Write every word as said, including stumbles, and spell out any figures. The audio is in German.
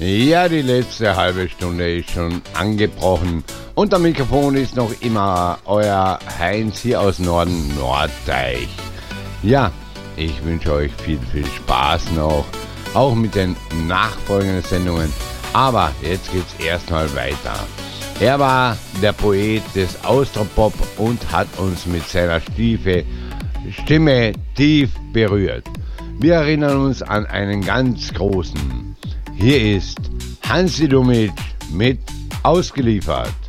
Ja, die letzte halbe Stunde ist schon angebrochen und am Mikrofon ist noch immer euer Heinz hier aus Norden Norddeich. Ja, ich wünsche euch viel, viel Spaß noch, auch mit den nachfolgenden Sendungen. Aber jetzt geht's erstmal weiter. Er war der Poet des Austropop und hat uns mit seiner Stiefe Stimme tief berührt. Wir erinnern uns an einen ganz großen. Hier ist Hansi Dumitsch mit Ausgeliefert.